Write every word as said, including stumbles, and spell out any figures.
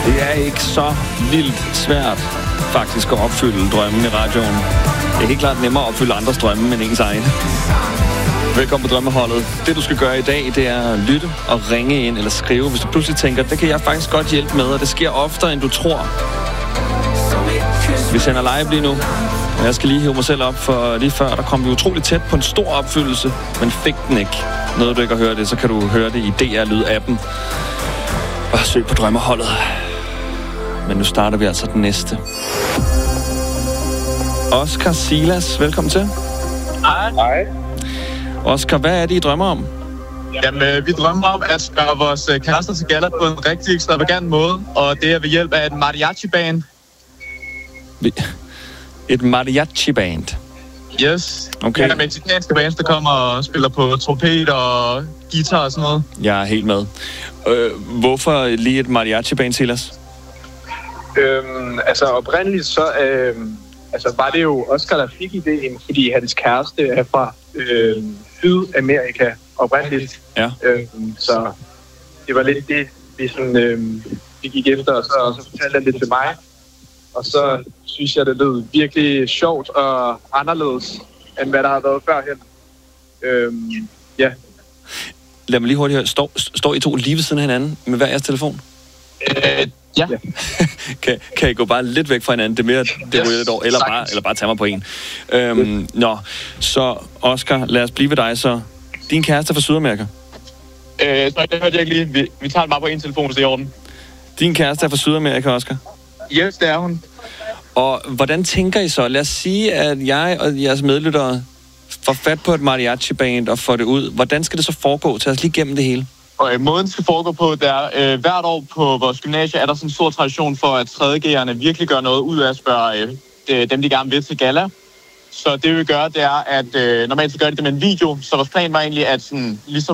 Det er ikke så vildt svært faktisk at opfylde drømmen i radioen. Det er helt klart nemmere at opfylde andres drømme end ens egen. Velkommen på Drømmeholdet. Det du skal gøre i dag, det er at lytte og ringe ind eller skrive, hvis du pludselig tænker, det kan jeg faktisk godt hjælpe med, og det sker oftere end du tror. Vi sender live lige nu. Jeg skal lige hive mig selv op, for lige før, der kom vi utroligt tæt på en stor opfyldelse, men fik den ikke. Noget du ikke har hørt det, så kan du høre det i D R-lyd-appen. Og søg på Drømmeholdet. Men nu starter vi altså den næste. Oscar Silas, velkommen til. Hej. Hej. Oscar, hvad er det, I drømmer om? Jamen, vi drømmer om at gøre vores kærester til galla på en rigtig ekstravagant måde, og det er ved hjælp af et mariachi-band. Et mariachi-band? Yes. Okay. Det er mexikanske bands, der kommer og spiller på trompet og guitar og sådan noget. Jeg er helt med. Øh, hvorfor lige et mariachi-band, Silas? Øhm, altså oprindeligt så øhm, altså var det jo Oscar, der fik ideen, fordi hans kæreste er fra øhm, Sydamerika oprindeligt. Ja. Øhm, så det var lidt det, vi, sådan, øhm, vi gik efter, og så, og så fortalte han det til mig. Og så synes jeg, det lød virkelig sjovt og anderledes, end hvad der har været førhen. Øhm, ja. Lad mig lige hurtigt høre. Står, står I to lige ved siden af hinanden med hver jeres telefon? Øh, ja. kan, kan I gå bare lidt væk fra hinanden? Det er mere, det ryger lidt over. Eller bare, eller bare tage mig på en. Øhm, yes. Nå, så Oscar, lad os blive ved dig så. Din kæreste er fra Sydamerika? Øh, så det hørte jeg ikke lige. Vi, vi tager det bare på en telefon, så det er i orden. Din kæreste er fra Sydamerika, Oscar? Yes, det er hun. Og hvordan tænker I så? Lad os sige, at jeg og jeres medlyttere får fat på et mariachi-band og får det ud. Hvordan skal det så foregå? Tag os lige gennem det hele. Og øh, måden skal foregå på, det er, øh, hvert år på vores gymnasie er der sådan en stor tradition for, at tredje G'erne virkelig gør noget ud af at spørge øh, dem, de gerne vil til galla. Så det vi gør, det er, at øh, normalt så gør de det med en video. Så vores plan var egentlig, at sådan, ligesom